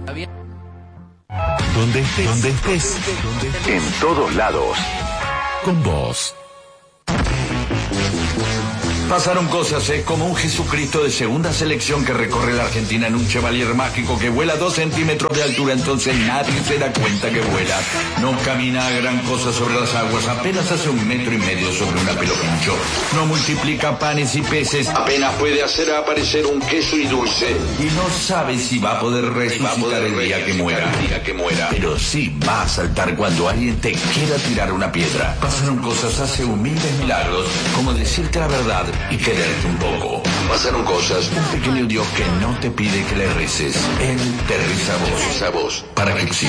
Donde estés, en todos lados, con vos. Pasaron cosas, como un Jesucristo de segunda selección que recorre la Argentina en un Chevalier mágico que vuela 2 centímetros de altura, entonces nadie se da cuenta que vuela. No camina a gran cosa sobre las aguas, apenas hace 1,5 metros sobre una pelopincho. No multiplica panes y peces, apenas puede hacer aparecer un queso y dulce. Y no sabe si va a poder resucitar el día que muera. Pero sí va a saltar cuando alguien te quiera tirar una piedra. Pasaron cosas, hace humildes milagros, como decirte la verdad y quererte un poco. Pasaron cosas, un pequeño Dios que no te pide que le reces. Él te reza a vos, para que exista.